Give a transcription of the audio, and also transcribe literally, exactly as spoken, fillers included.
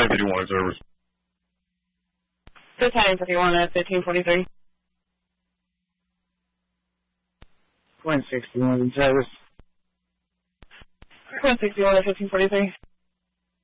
Battalion fifty-one in service. Battalion fifty-one at fifteen forty-three. Point sixty-one in service. Point sixty-one at fifteen forty-three.